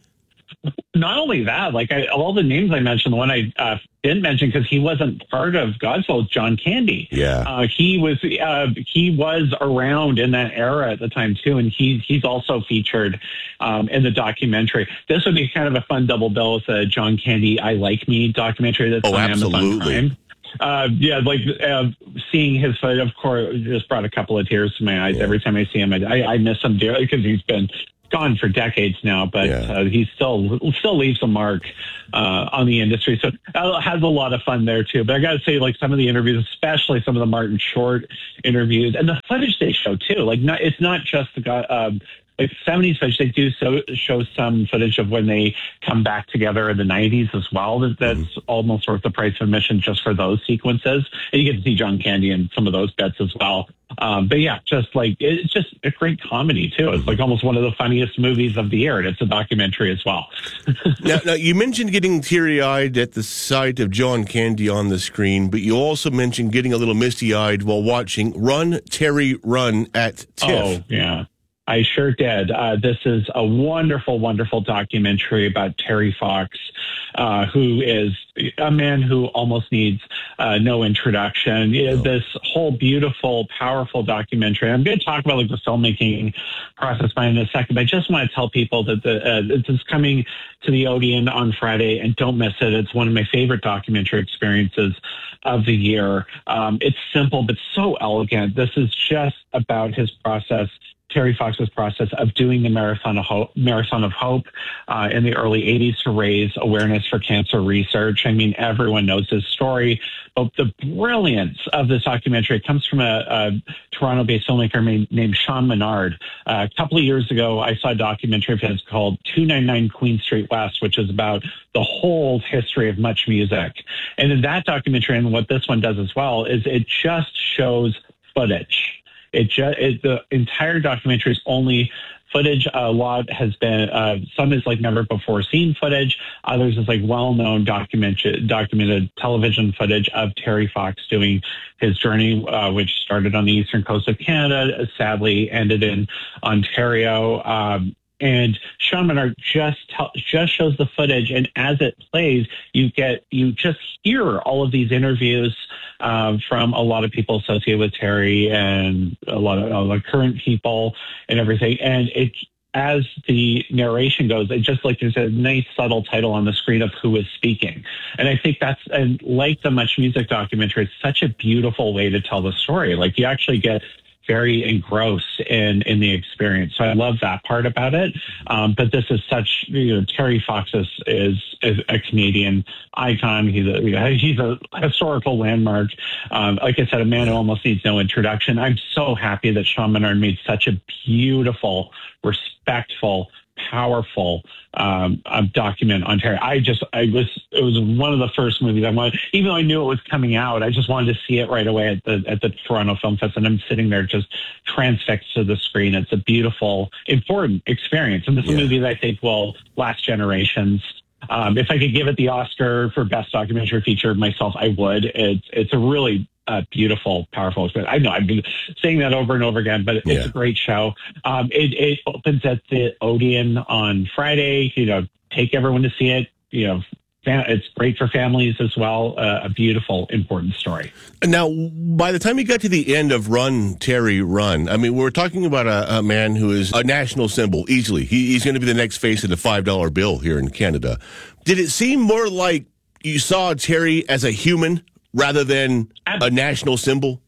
[SPEAKER 11] Not only that, like I, all the names I mentioned, the one I uh, didn't mention because he wasn't part of Godspell, John Candy.
[SPEAKER 1] Yeah,
[SPEAKER 11] uh, he was uh, he was around in that era at the time too, and he's he's also featured um, in the documentary. This would be kind of a fun double bill with the John Candy "I Like Me" documentary that's
[SPEAKER 1] oh,
[SPEAKER 11] on
[SPEAKER 1] absolutely.
[SPEAKER 11] Amazon Prime. Uh, yeah, like uh, seeing his footage, of course, just brought a couple of tears to my eyes yeah. every time I see him. I, I miss him dearly because he's been gone for decades now, but yeah. uh, he still still leaves a mark uh, on the industry. So uh, has a lot of fun there too. But I got to say, like some of the interviews, especially some of the Martin Short interviews, and the footage they show too. Like, not, it's not just the guy. Um, Like seventies footage, they do so, show some footage of when they come back together in the nineties as well. That, that's mm-hmm. almost worth the price of admission just for those sequences. And you get to see John Candy in some of those bits as well. Um, but yeah, just like, it's just a great comedy too. It's like almost one of the funniest movies of the year, and it's a documentary as well.
[SPEAKER 1] now, now, you mentioned getting teary-eyed at the sight of John Candy on the screen, but you also mentioned getting a little misty-eyed while watching Run, Terry, Run at TIFF.
[SPEAKER 11] Oh, yeah. I sure did. Uh, this is a wonderful, wonderful documentary about Terry Fox, uh, who is a man who almost needs uh, no introduction. No. This whole beautiful, powerful documentary. I'm going to talk about like the filmmaking process behind in a second, but I just want to tell people that the, uh, this is coming to the Odeon on Friday, and don't miss it. It's one of my favorite documentary experiences of the year. Um, it's simple, but so elegant. This is just about his process, Terry Fox's process of doing the Marathon of Hope, Marathon of Hope uh, in the early eighties to raise awareness for cancer research. I mean, everyone knows his story, but the brilliance of this documentary comes from a, a Toronto-based filmmaker named, named Sean Menard. Uh, a couple of years ago, I saw a documentary of his called two ninety-nine Queen Street West, which is about the whole history of Much Music. And in that documentary, and what this one does as well, is it just shows footage. It just it, the entire documentary is only footage. A lot has been uh, some is like never before seen footage. Others is like well known documented documented television footage of Terry Fox doing his journey, uh, which started on the eastern coast of Canada, sadly ended in Ontario. Um, And Sean Menard just tell, just shows the footage, and as it plays, you get you just hear all of these interviews uh, from a lot of people associated with Terry and a lot of, a lot of current people and everything. And it, as the narration goes, it just like there's a nice subtle title on the screen of who is speaking. And I think that's, and like the Much Music documentary, it's such a beautiful way to tell the story. Like you actually get very engrossed in, in the experience. So I love that part about it. Um, but this is such, you know, Terry Fox is, is, is a Canadian icon. He's a, he's a historical landmark. Um, like I said, a man who almost needs no introduction. I'm so happy that Sean Menard made such a beautiful, respectful, powerful um, document on Terry. I just, I was, it was one of the first movies I wanted, even though I knew it was coming out, I just wanted to see it right away at the, at the Toronto Film Fest. And I'm sitting there just transfixed to the screen. It's a beautiful, important experience. And this is yeah. a movie that I think will last generations. Um, if I could give it the Oscar for Best Documentary Feature myself, I would. It's, it's a really Uh, beautiful, powerful experience. I know I've been saying that over and over again, but it's yeah. a great show. Um, it, it opens at the Odeon on Friday. You know, take everyone to see it. You know, fam- it's great for families as well. Uh, a beautiful, important story.
[SPEAKER 1] Now, by the time you got to the end of Run, Terry, Run, I mean, we're talking about a, a man who is a national symbol easily. He, he's going to be the next face of the five dollar bill here in Canada. Did it seem more like you saw Terry as a human rather than a national symbol?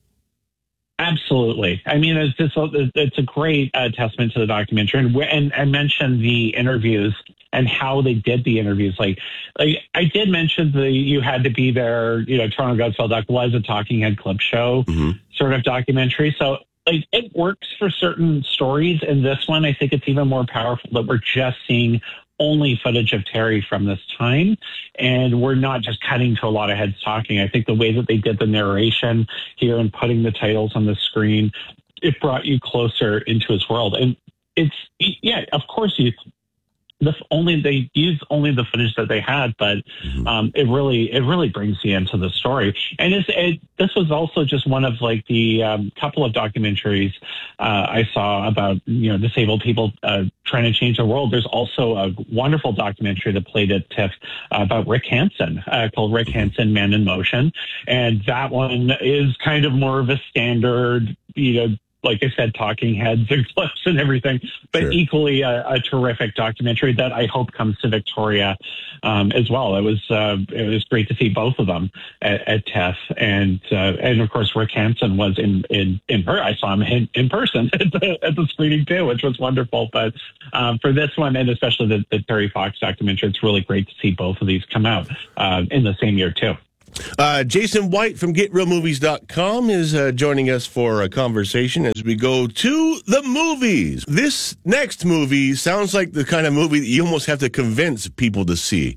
[SPEAKER 11] Absolutely. I mean, it's just, it's a great uh, testament to the documentary. And, and I mentioned the interviews and how they did the interviews. Like, like I did mention the You Had to Be There, you know, Toronto Godspell doc was a talking head clip show mm-hmm. sort of documentary. So like it works for certain stories. In this one, I think it's even more powerful that we're just seeing only footage of Terry from this time, and we're not just cutting to a lot of heads talking. I think the way that they did the narration here and putting the titles on the screen it brought you closer into his world. And it's, yeah, of course you, the only, they use only the footage that they had, but um, it really, it really brings you into the story. And it's, it, this was also just one of like the um, couple of documentaries uh, I saw about, you know, disabled people uh, trying to change the world. There's also a wonderful documentary that played at TIFF uh, about Rick Hansen uh, called Rick Hansen, Man in Motion. And that one is kind of more of a standard, you know, like I said, talking heads and clips and everything, but sure. equally a, a terrific documentary that I hope comes to Victoria um, as well. It was uh, it was great to see both of them at, at TIFF, and uh, and of course Rick Hansen was in in in her. I saw him in, in person at the, at the screening too, which was wonderful. But um, for this one, and especially the, the Terry Fox documentary, it's really great to see both of these come out uh, in the same year too.
[SPEAKER 1] Uh, Jason White from get real movies dot com is uh, joining us for a conversation as we go to the movies. This next movie sounds like the kind of movie that you almost have to convince people to see.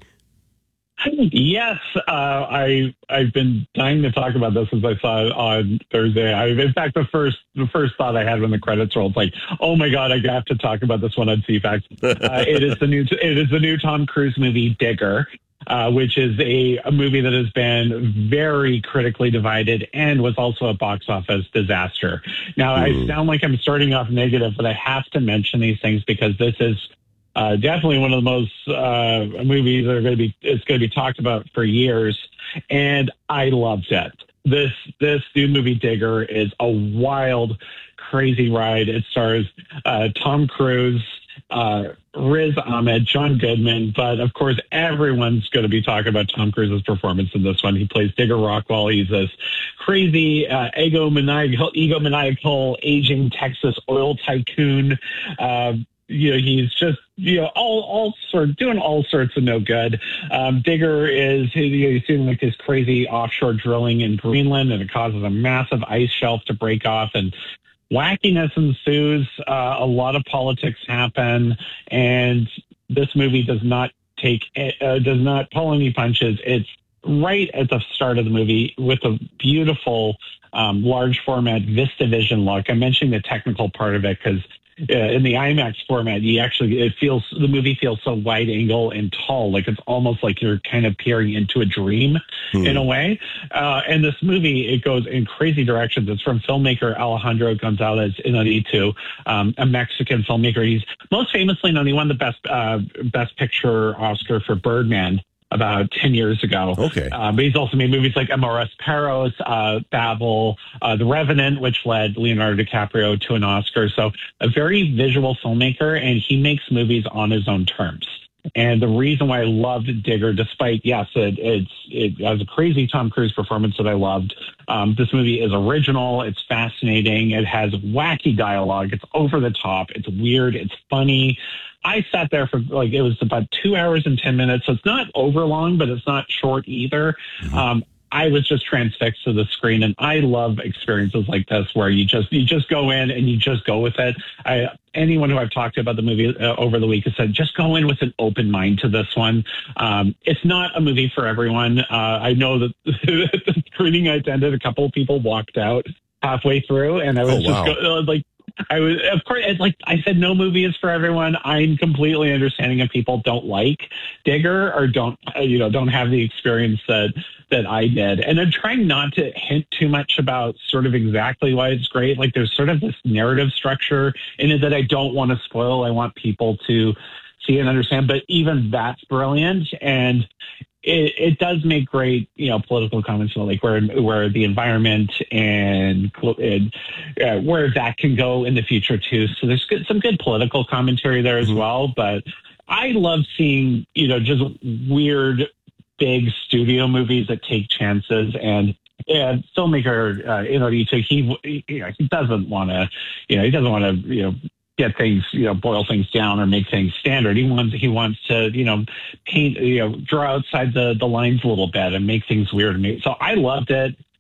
[SPEAKER 11] Yes, uh, I I've been dying to talk about this since I saw it on Thursday. I, in fact, the first the first thought I had when the credits rolled, like, oh my god, I have to talk about this one on C FAX. Uh, it is the new it is the new Tom Cruise movie Digger. Uh, which is a, a movie that has been very critically divided and was also a box office disaster. Now, mm. I sound like I'm starting off negative, but I have to mention these things because this is uh, definitely one of the most uh, movies that are going to be it's going to be talked about for years, and I loved it. This this new movie Digger is a wild, crazy ride. It stars uh, Tom Cruise, uh, Riz Ahmed, John Goodman, but of course everyone's going to be talking about Tom Cruise's performance in this one. He plays Digger Rockwell. He's this crazy uh, egomaniacal, egomaniacal aging Texas oil tycoon. Uh, you know, he's just, you know, all, all sort of doing all sorts of no good. Um, Digger is, you know, he's doing like this crazy offshore drilling in Greenland, and it causes a massive ice shelf to break off, and wackiness ensues. Uh, a lot of politics happen, and this movie does not take, uh, does not pull any punches. It's right at the start of the movie with a beautiful, um, large format VistaVision look. I'm mentioning the technical part of it because uh, in the IMAX format, you actually, it feels, the movie feels so wide angle and tall, like it's almost like you're kind of peering into a dream hmm. in a way. Uh, and this movie, it goes in crazy directions. It's from filmmaker Alejandro González Iñárritu, um, a Mexican filmmaker. He's most famously known, he won the best, uh, best picture Oscar for Birdman about ten years ago.
[SPEAKER 1] Okay.
[SPEAKER 11] Uh, but he's also made movies like Amores Perros, uh, Babel, uh, The Revenant, which led Leonardo DiCaprio to an Oscar. So a very visual filmmaker, and he makes movies on his own terms. And the reason why I loved Digger, despite, yes, it, it's, it has a crazy Tom Cruise performance that I loved. Um, this movie is original. It's fascinating. It has wacky dialogue. It's over the top. It's weird. It's funny. I sat there for like, it was about two hours and ten minutes. So it's not over long, but it's not short either. Mm-hmm. Um, I was just transfixed to the screen, and I love experiences like this where you just, you just go in and you just go with it. I, anyone who I've talked to about the movie uh, over the week has said, just go in with an open mind to this one. Um, it's not a movie for everyone. Uh, I know that the screening I attended, a couple of people walked out halfway through, and I was
[SPEAKER 1] oh, wow.
[SPEAKER 11] just go, uh, like, I was, of course, it's like I said, no movie is for everyone. I'm completely understanding if people don't like Digger or don't, uh, you know, don't have the experience that, that I did. And I'm trying not to hint too much about sort of exactly why it's great. Like there's sort of this narrative structure in it that I don't want to spoil. I want people to see and understand, but even that's brilliant. And It, it does make great, you know, political comments like where where the environment and, and uh, where that can go in the future too. So there's good, some good political commentary there as mm-hmm. well. But I love seeing, you know, just weird, big studio movies that take chances. And yeah, filmmaker uh, Iñárritu, he you know, he doesn't want to, you know, he doesn't want to, you know. get things, you know, boil things down or make things standard. He wants, he wants to, you know, paint, you know, draw outside the, the lines a little bit and make things weird. So I loved it.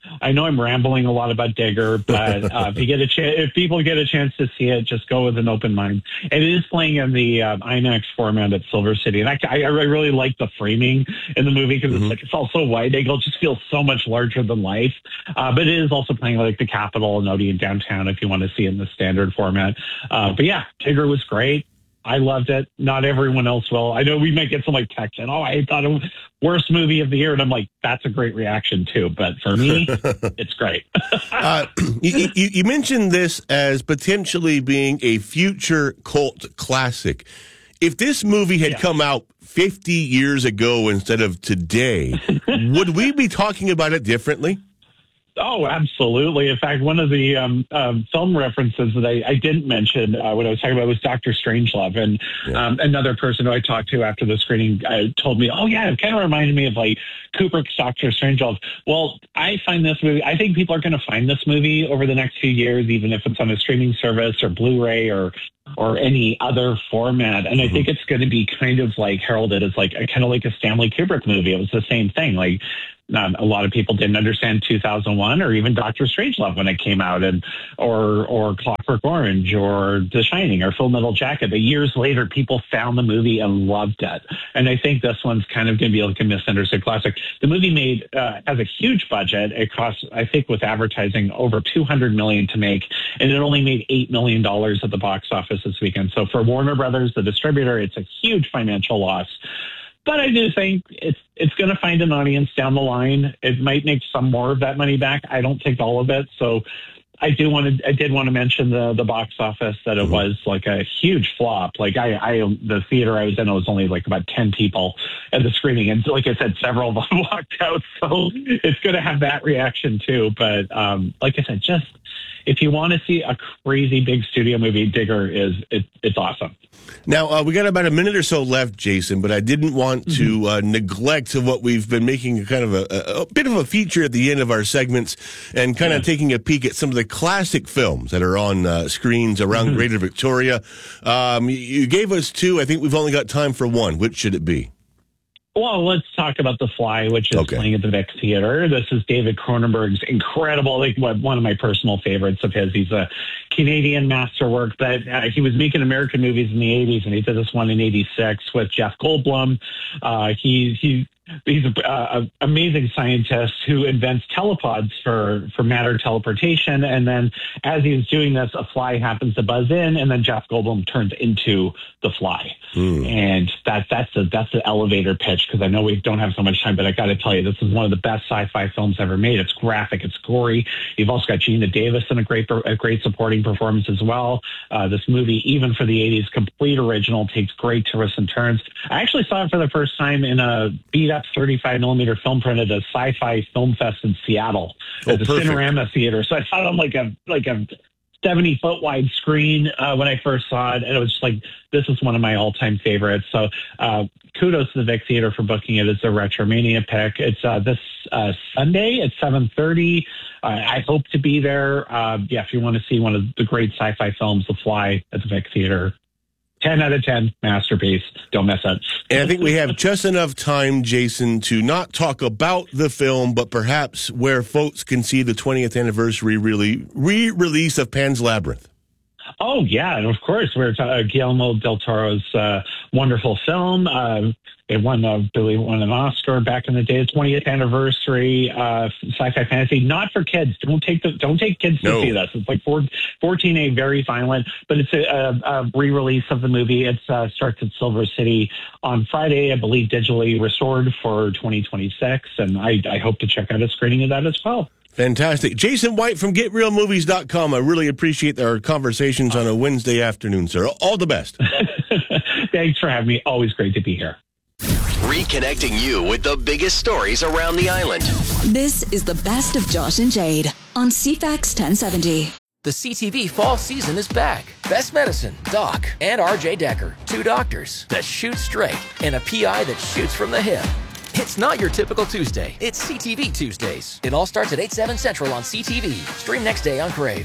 [SPEAKER 11] I know I'm rambling a lot about Digger, but uh, if you get a chance, if people get a chance to see it, just go with an open mind. And it is playing in the uh, IMAX format at Silver City, and I, I, I really like the framing in the movie because mm-hmm. it's like it's also wide angle, it just feels so much larger than life. Uh, but it is also playing like the Capitol and Odeon downtown if you want to see it in the standard format. Uh, but yeah, Digger was great. I loved it. Not everyone else will. I know we might get some like text and, oh, I thought it was worst movie of the year. And I'm like, that's a great reaction too. But for me, it's great.
[SPEAKER 1] uh, you, you, you mentioned this as potentially being a future cult classic. If this movie had yeah. come out fifty years ago instead of today, would we be talking about it differently?
[SPEAKER 11] Oh, absolutely. In fact, one of the um, um, film references that I, I didn't mention uh, when I was talking about was Doctor Strangelove. And yeah. um, another person who I talked to after the screening uh, told me, oh, yeah, it kind of reminded me of like Kubrick's Doctor Strangelove. Well, I find this movie, I think people are going to find this movie over the next few years, even if it's on a streaming service or Blu-ray or or any other format. And mm-hmm. I think it's going to be kind of like heralded as like a kind of like a Stanley Kubrick movie. It was the same thing. Like, Um, a lot of people didn't understand two thousand one or even Doctor Strangelove when it came out, and or or Clockwork Orange or The Shining or Full Metal Jacket. But years later, people found the movie and loved it. And I think this one's kind of going to be like a misunderstood classic. The movie made uh, has a huge budget. It cost, I think, with advertising, over two hundred million dollars to make, and it only made eight million dollars at the box office this weekend. So for Warner Brothers, the distributor, it's a huge financial loss. But I do think it's it's going to find an audience down the line. It might make some more of that money back. I don't think all of it. So I do want to. I did want to mention the the box office, that it mm-hmm. was like a huge flop. Like I, I, the theater I was in, it was only like about ten people at the screening, and like I said, several of them walked out. So it's going to have that reaction too. But um, like I said, just if you want to see a crazy big studio movie, Digger is it, it's awesome.
[SPEAKER 1] Now, uh, we got about a minute or so left, Jason, but I didn't want mm-hmm. to uh, neglect what we've been making a kind of a, a, a bit of a feature at the end of our segments, and kind yeah. of taking a peek at some of the classic films that are on uh, screens around mm-hmm. Greater Victoria. Um, you gave us two. I think we've only got time for one. Which should it be?
[SPEAKER 11] Well, let's talk about The Fly, which is okay. playing at the Vic Theater. This is David Cronenberg's incredible, like one of my personal favorites of his. He's a Canadian masterwork, but uh, he was making American movies in the eighties, and he did this one in eighty-six with Jeff Goldblum. Uh, he, he, he's an uh, amazing scientist who invents telepods for, for matter teleportation, and then as he was doing this, a fly happens to buzz in, and then Jeff Goldblum turns into the fly. Mm. And that, that's the that's the elevator pitch, because I know we don't have so much time, but I got to tell you, this is one of the best sci-fi films ever made. It's graphic, it's gory. You've also got Gina Davis in a great a great supporting performance as well. Uh, this movie, even for the eighties, complete original, takes great twists and turns. I actually saw it for the first time in a beat-up thirty-five millimeter film print at a Sci-Fi Film Fest in Seattle
[SPEAKER 1] oh,
[SPEAKER 11] at the
[SPEAKER 1] perfect.
[SPEAKER 11] Cinerama Theater. So I saw it on like a like a seventy foot wide screen uh, when I first saw it, and it was just like, this is one of my all time favorites. So uh, kudos to the Vic Theater for booking it as a Retromania pick. It's uh, this uh, Sunday at seven thirty. Uh, I hope to be there. Uh, yeah, if you want to see one of the great sci-fi films, The Fly, at the Vic Theater. ten out of ten, masterpiece. Don't mess up.
[SPEAKER 1] And I think we have just enough time, Jason, to not talk about the film, but perhaps where folks can see the twentieth anniversary really re-release of Pan's Labyrinth.
[SPEAKER 11] Oh, yeah, and of course, we're talking uh, Guillermo del Toro's uh, wonderful film. Uh, it won, uh, Billy won an Oscar back in the day. twentieth anniversary uh, sci-fi fantasy, not for kids. Don't take the don't take kids to
[SPEAKER 1] no.
[SPEAKER 11] see this. It's like fourteen A, very violent, but it's a, a, a re-release of the movie. It uh, starts at Silver City on Friday, I believe, digitally restored for twenty twenty-six, and I, I hope to check out a screening of that as well.
[SPEAKER 1] Fantastic. Jason White from Get Real Movies dot com. I really appreciate our conversations on a Wednesday afternoon, sir. All the best.
[SPEAKER 11] Thanks for having me. Always great to be here.
[SPEAKER 5] Reconnecting you with the biggest stories around the island.
[SPEAKER 4] This is the best of Josh and Jade on C FAX ten seventy.
[SPEAKER 12] The C T V fall season is back. Best Medicine, Doc, and R J Decker. Two doctors that shoot straight and a P I that shoots from the hip. It's not your typical Tuesday. It's C T V Tuesdays. It all starts at eight, seven Central on C T V. Stream next day on Crave.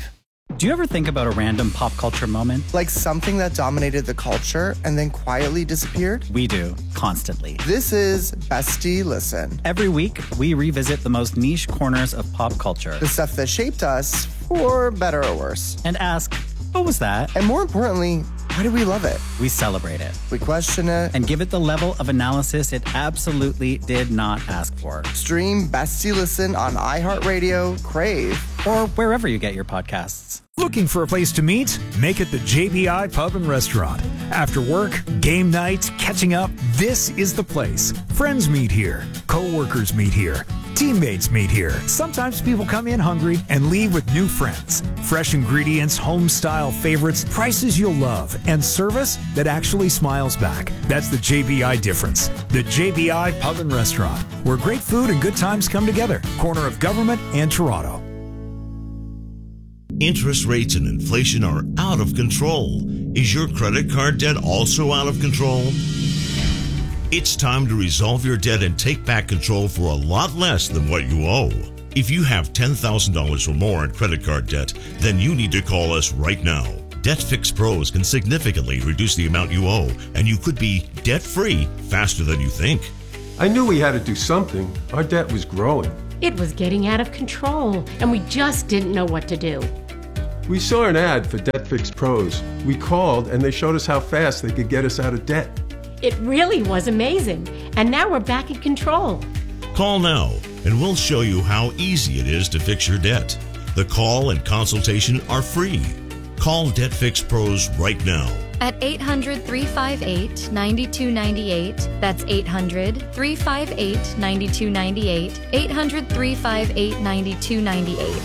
[SPEAKER 2] Do you ever think about a random pop culture moment?
[SPEAKER 16] Like something that dominated the culture and then quietly disappeared?
[SPEAKER 2] We do, constantly.
[SPEAKER 16] This is Bestie Listen.
[SPEAKER 2] Every week, we revisit the most niche corners of pop culture.
[SPEAKER 16] The stuff that shaped us, for better or worse.
[SPEAKER 2] And ask, what was that?
[SPEAKER 16] And more importantly, why do we love it?
[SPEAKER 2] We celebrate it.
[SPEAKER 16] We question it.
[SPEAKER 2] And give it the level of analysis it absolutely did not ask for.
[SPEAKER 16] Stream Bestie Listen on iHeartRadio, Crave,
[SPEAKER 2] or wherever you get your podcasts.
[SPEAKER 17] Looking for a place to meet? Make it the J B I Pub and Restaurant. After work, game night, catching up, this is the place. Friends meet here. Co-workers meet here. Teammates meet here. Sometimes people come in hungry and leave with new friends. Fresh ingredients, home-style favorites, prices you'll love, and service that actually smiles back. That's the J B I difference. The J B I Pub and Restaurant, where great food and good times come together. Corner of Government and Toronto.
[SPEAKER 18] Interest rates and inflation are out of control. Is your credit card debt also out of control? It's time to resolve your debt and take back control for a lot less than what you owe. If you have ten thousand dollars or more in credit card debt, then you need to call us right now. Debt Fix Pros can significantly reduce the amount you owe, and you could be debt-free faster than you think.
[SPEAKER 19] I knew we had to do something. Our debt was growing.
[SPEAKER 20] It was getting out of control, and we just didn't know what to do.
[SPEAKER 19] We saw an ad for Debt Fix Pros. We called, and they showed us how fast they could get us out of debt.
[SPEAKER 20] It really was amazing, and now we're back in control.
[SPEAKER 18] Call now, and we'll show you how easy it is to fix your debt. The call and consultation are free. Call Debt Fix Pros right now.
[SPEAKER 21] At eight hundred, three five eight, nine two nine eight. That's eight hundred, three five eight, nine two nine eight. eight hundred, three five eight, nine two nine eight.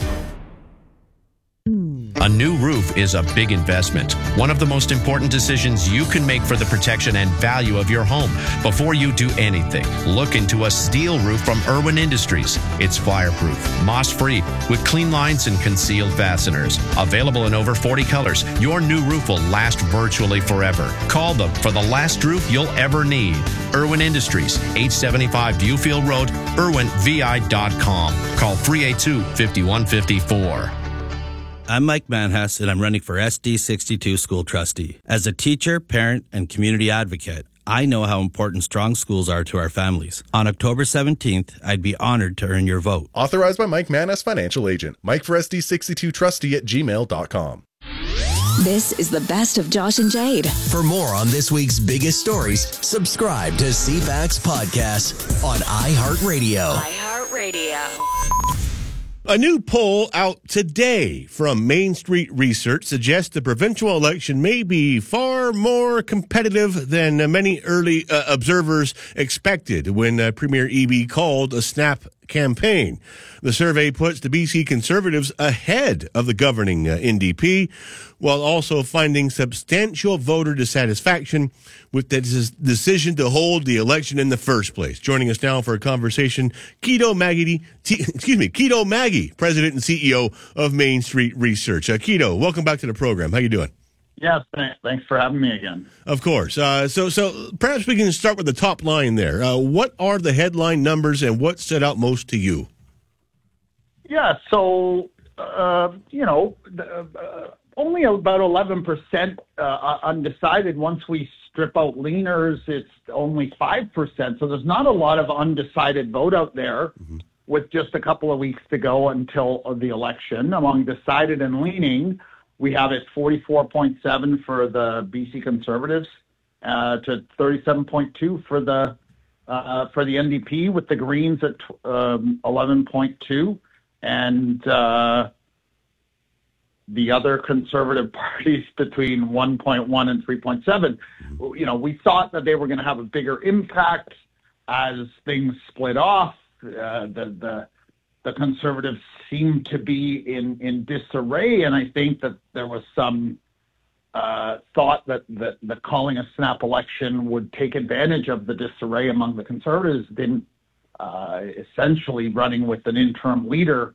[SPEAKER 22] A new roof is a big investment, one of the most important decisions you can make for the protection and value of your home. Before you do anything, look into a steel roof from Irwin Industries. It's fireproof, moss-free, with clean lines and concealed fasteners. Available in over forty colors, your new roof will last virtually forever. Call them for the last roof you'll ever need. Irwin Industries, eight seventy-five Viewfield Road, irwin v i dot com. Call three eight two, five one five four.
[SPEAKER 29] I'm Mike Manhas, and I'm running for S D sixty-two School Trustee. As a teacher, parent, and community advocate, I know how important strong schools are to our families. On October seventeenth, I'd be honored to earn your vote.
[SPEAKER 30] Authorized by Mike Manhas, Financial Agent. Mike for S D sixty-two Trustee at gmail dot com.
[SPEAKER 4] This is the best of Josh and Jade.
[SPEAKER 5] For more on this week's biggest stories, subscribe to C FAX Podcast on iHeartRadio.
[SPEAKER 4] iHeartRadio.
[SPEAKER 1] A new poll out today from Main Street Research suggests the provincial election may be far more competitive than many early uh, observers expected when uh, Premier Eby called a snap campaign. The survey puts the B C Conservatives ahead of the governing uh, N D P, while also finding substantial voter dissatisfaction with the des- decision to hold the election in the first place. Joining us now for a conversation, Keto Maggie, T- excuse me, Keto Maggie, President and C E O of Main Street Research. Uh, Keto, welcome back to the program. How you doing?
[SPEAKER 31] Yes, thanks. Thanks for having me again.
[SPEAKER 1] Of course. Uh, so, so perhaps we can start with the top line there. Uh, what are the headline numbers, and what stood out most to you?
[SPEAKER 31] Yeah, so uh, you know, uh, only about eleven percent uh, undecided. Once we strip out leaners, it's only five percent. So there's not a lot of undecided vote out there. Mm-hmm. With just a couple of weeks to go until the election. Among decided and leaning, we have it forty-four point seven for the B C Conservatives uh, to thirty-seven point two for the uh, for the N D P, with the Greens at um, eleven point two, and uh, the other Conservative parties between one point one and three point seven. You know, we thought that they were going to have a bigger impact as things split off. Uh, the the the Conservatives seem to be in, in disarray, and I think that there was some uh, thought that, that, that calling a snap election would take advantage of the disarray among the Conservatives, been uh, essentially running with an interim leader.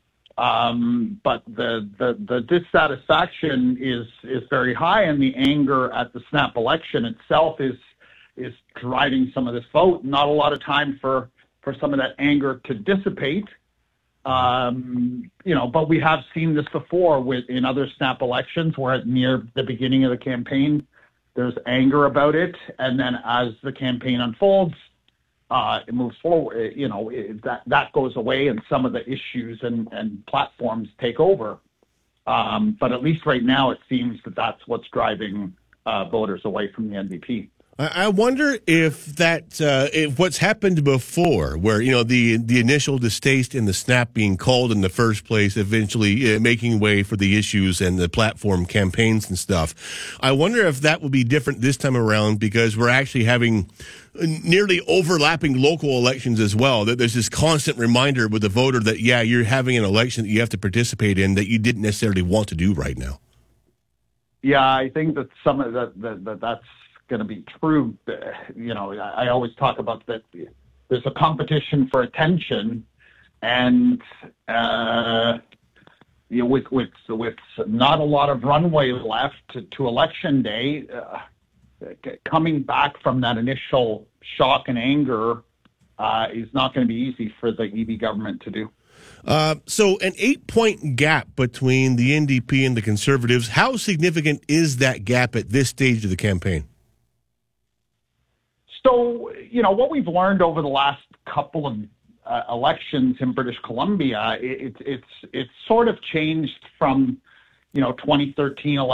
[SPEAKER 31] Um, but the, the, the dissatisfaction is, is very high, and the anger at the snap election itself is, is driving some of this vote. Not a lot of time for, for some of that anger to dissipate. Um, you know, but we have seen this before with in other snap elections where at near the beginning of the campaign, there's anger about it. And then as the campaign unfolds, uh, it moves forward, you know, it, that, that goes away and some of the issues and, and platforms take over. Um, but at least right now, it seems that that's what's driving uh, voters away from the N D P.
[SPEAKER 1] I wonder if that uh, if what's happened before, where you know the the initial distaste in the snap being called in the first place, eventually uh, making way for the issues and the platform campaigns and stuff. I wonder if that will be different this time around because we're actually having nearly overlapping local elections as well. That there's this constant reminder with the voter that yeah, you're having an election that you have to participate in that you didn't necessarily want to do right now.
[SPEAKER 31] Yeah, I think that some of that that, that that's going to be true. You know, I always talk about that there's a competition for attention, and uh, you know, with with with not a lot of runway left to, to election day, uh, coming back from that initial shock and anger uh, is not going to be easy for the E B government to do.
[SPEAKER 1] Uh, so an eight-point gap between the N D P and the Conservatives. How significant is that gap at this stage of the campaign?
[SPEAKER 31] So, you know, what we've learned over the last couple of uh, elections in British Columbia, it, it, it's it's sort of changed from, you know, twenty thirteen election.